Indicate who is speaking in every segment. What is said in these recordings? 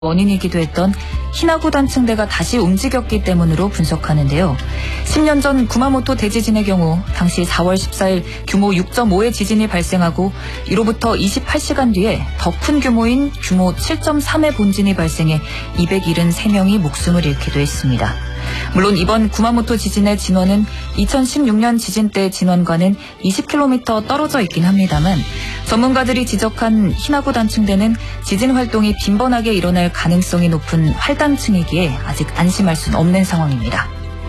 Speaker 1: 원인이기도 했던 히나구 단층대가 다시 움직였기 때문으로 분석하는데요. 10년 전 구마모토 대지진의 경우 당시 4월 14일 규모 6.5의 지진이 발생하고 이로부터 28시간 뒤에 더 큰 규모인 규모 7.3의 본진이 발생해 273명이 목숨을 잃기도 했습니다. 물론 이번 구마모토 지진의 진원은 2016년 지진 때의 진원과는 20km 떨어져 있긴 합니다만 전문가들이 지적한 히나구 단층대는 지진 활동이 빈번하게 일어날 가능성이 높은 활단층이기에 아직 안심할 수는 없는 상황입니다.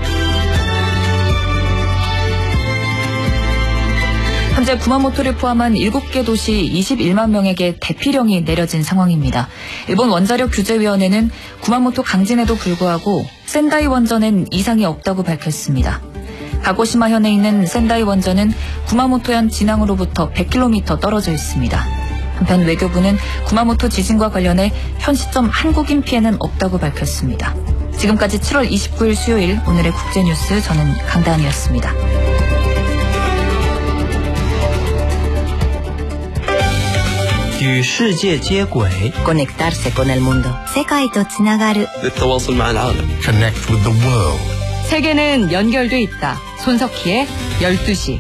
Speaker 1: 현재 구마모토를 포함한 7개 도시 21만 명에게 대피령이 내려진 상황입니다. 일본 원자력규제위원회는 구마모토 강진에도 불구하고 센다이 원전엔 이상이 없다고 밝혔습니다. 가고시마현에 있는 센다이 원전은 구마모토현 진앙으로부터 100km 떨어져 있습니다. 한편 외교부는 구마모토 지진과 관련해 현 시점 한국인 피해는 없다고 밝혔습니다. 지금까지 7월 29일 수요일 오늘의 국제뉴스 저는 강다은이었습니다.
Speaker 2: 与世界接轨
Speaker 3: conectarse con el mundo 世界とつながる
Speaker 4: للتواصل مع العالم
Speaker 5: Connect with the world.
Speaker 6: 세계는 연결돼 있다. 손석희의 12시.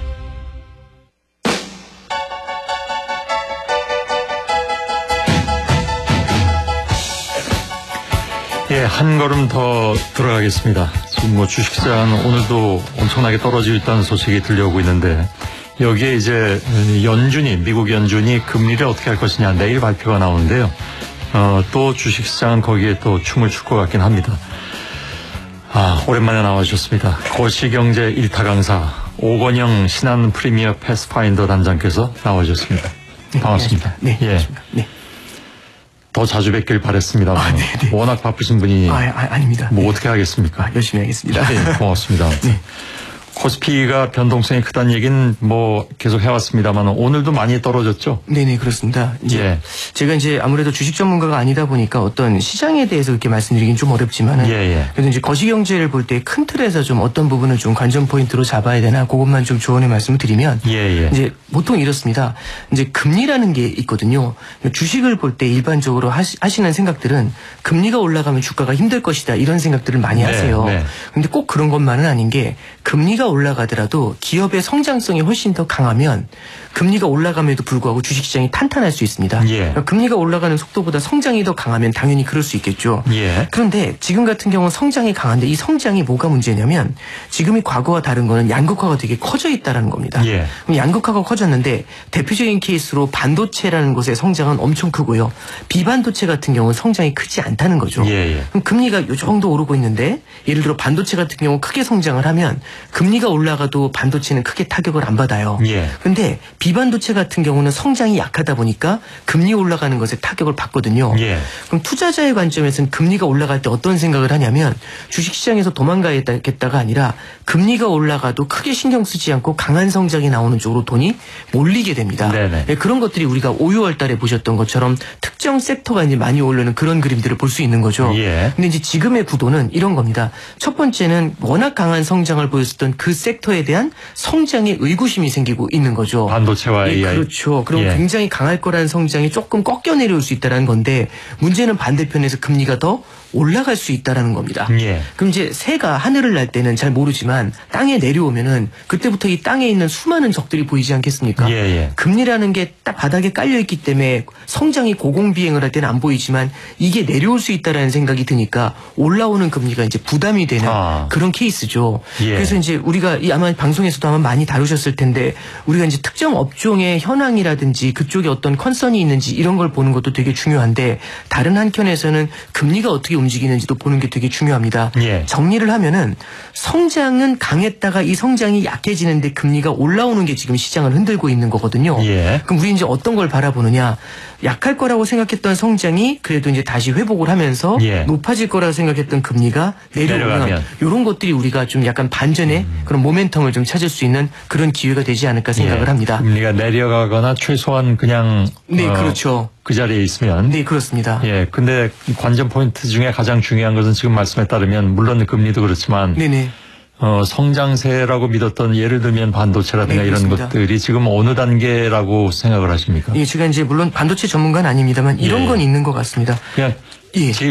Speaker 7: 예, 한 걸음 더 들어가겠습니다. 지금 주식시장은 오늘도 엄청나게 떨어지고 있다는 소식이 들려오고 있는데 여기에 이제 미국 연준이 금리를 어떻게 할 것이냐 내일 발표가 나오는데요. 또 주식시장은 거기에 또 춤을 출 것 같긴 합니다. 오랜만에 나와주셨습니다. 거시경제 1타 강사 오건영 신한 프리미어 패스파인더 단장께서 나와주셨습니다. 반갑습니다.
Speaker 8: 네,
Speaker 7: 예.
Speaker 8: 네.
Speaker 7: 더 자주 뵙길 바랬습니다.
Speaker 8: 네.
Speaker 7: 워낙 바쁘신 분이
Speaker 8: 아닙니다.
Speaker 7: 뭐
Speaker 8: 네.
Speaker 7: 어떻게 하겠습니까?
Speaker 8: 열심히 하겠습니다.
Speaker 7: 네, 고맙습니다.
Speaker 8: 네.
Speaker 7: 코스피가 변동성이 크다는 얘기는 뭐 계속 해왔습니다만 오늘도 많이 떨어졌죠?
Speaker 8: 네네, 그렇습니다.
Speaker 7: 예.
Speaker 8: 제가 아무래도 주식 전문가가 아니다 보니까 어떤 시장에 대해서 그렇게 말씀드리긴 좀 어렵지만은.
Speaker 7: 예.
Speaker 8: 그래도 이제 거시경제를 볼 때 큰 틀에서 좀 어떤 부분을 좀 관전 포인트로 잡아야 되나 그것만 좀 조언의 말씀을 드리면.
Speaker 7: 예.
Speaker 8: 이제 보통 이렇습니다. 이제 금리라는 게 있거든요. 주식을 볼 때 일반적으로 하시는 생각들은 금리가 올라가면 주가가 힘들 것이다 이런 생각들을 많이 하세요.
Speaker 7: 네.
Speaker 8: 근데 꼭 그런 것만은 아닌 게 금리가 올라가더라도 기업의 성장성이 훨씬 더 강하면 금리가 올라감에도 불구하고 주식시장이 탄탄할 수 있습니다.
Speaker 7: 예.
Speaker 8: 그러니까 금리가 올라가는 속도보다 성장이 더 강하면 당연히 그럴 수 있겠죠.
Speaker 7: 예.
Speaker 8: 그런데 지금 같은 경우는 성장이 강한데 이 성장이 뭐가 문제냐면 지금이 과거와 다른 거는 양극화가 되게 커져 있다는 겁니다.
Speaker 7: 예.
Speaker 8: 그럼 양극화가 커졌는데 대표적인 케이스로 반도체라는 곳의 성장은 엄청 크고요. 비반도체 같은 경우는 성장이 크지 않다는 거죠.
Speaker 7: 예.
Speaker 8: 그럼 금리가 이 정도 오르고 있는데 예를 들어 반도체 같은 경우 크게 성장을 하면 금리가 올라가도 반도체는 크게 타격을 안 받아요.
Speaker 7: 예.
Speaker 8: 그런데 비반도체 같은 경우는 성장이 약하다 보니까 금리 올라가는 것에 타격을 받거든요.
Speaker 7: 예.
Speaker 8: 그럼 투자자의 관점에서는 금리가 올라갈 때 어떤 생각을 하냐면 주식시장에서 도망가야겠다가 아니라 금리가 올라가도 크게 신경 쓰지 않고 강한 성장이 나오는 쪽으로 돈이 몰리게 됩니다.
Speaker 7: 네네.
Speaker 8: 네, 그런 것들이 우리가 5, 6월 달에 보셨던 것처럼 특정 섹터가 이제 많이 오르는 그런 그림들을 볼 수 있는 거죠.
Speaker 7: 예.
Speaker 8: 근데 이제 지금의 구도는 이런 겁니다. 첫 번째는 워낙 강한 성장을 보였었던 그 섹터에 대한 성장에 의구심이 생기고 있는 거죠.
Speaker 7: 반도체와 AI.
Speaker 8: 그렇죠. 그럼
Speaker 7: 예.
Speaker 8: 굉장히 강할 거라는 성장이 조금 꺾여 내려올 수 있다는 건데 문제는 반대편에서 금리가 더 올라갈 수 있다라는 겁니다.
Speaker 7: 예.
Speaker 8: 그럼 이제 새가 하늘을 날 때는 잘 모르지만 땅에 내려오면은 그때부터 이 땅에 있는 수많은 적들이 보이지 않겠습니까?
Speaker 7: 예.
Speaker 8: 금리라는 게 딱 바닥에 깔려 있기 때문에 성장이 고공비행을 할 때는 안 보이지만 이게 내려올 수 있다라는 생각이 드니까 올라오는 금리가 이제 부담이 되는 그런 케이스죠.
Speaker 7: 예.
Speaker 8: 그래서 이제 우리가 아마 방송에서도 아마 많이 다루셨을 텐데 우리가 이제 특정 업종의 현황이라든지 그쪽에 어떤 컨선이 있는지 이런 걸 보는 것도 되게 중요한데 다른 한켠에서는 금리가 어떻게 움직이는지도 보는 게 되게 중요합니다.
Speaker 7: 예.
Speaker 8: 정리를 하면은 성장은 강했다가 이 성장이 약해지는데 금리가 올라오는 게 지금 시장을 흔들고 있는 거거든요.
Speaker 7: 예.
Speaker 8: 그럼 우리 이제 어떤 걸 바라보느냐? 약할 거라고 생각했던 성장이 그래도 이제 다시 회복을 하면서
Speaker 7: 예.
Speaker 8: 높아질 거라고 생각했던 금리가 내려오면
Speaker 7: 내려가면.
Speaker 8: 이런 것들이 우리가 좀 약간 반전의 그런 모멘텀을 좀 찾을 수 있는 그런 기회가 되지 않을까 생각을 합니다.
Speaker 7: 금리가 내려가거나 최소한 그냥
Speaker 8: 네, 그렇죠.
Speaker 7: 그 자리에 있으면.
Speaker 8: 네, 그렇습니다.
Speaker 7: 예, 근데 관전 포인트 중에 가장 중요한 것은 지금 말씀에 따르면 물론 금리도 그렇지만
Speaker 8: 네네.
Speaker 7: 성장세라고 믿었던 예를 들면 반도체라든가
Speaker 8: 네,
Speaker 7: 이런
Speaker 8: 그렇습니다.
Speaker 7: 것들이 지금 어느 단계라고 생각을 하십니까?
Speaker 8: 예, 제가 이제 물론 반도체 전문가는 아닙니다만 이런
Speaker 7: 예.
Speaker 8: 건 있는 것 같습니다.
Speaker 7: 그냥
Speaker 8: 예.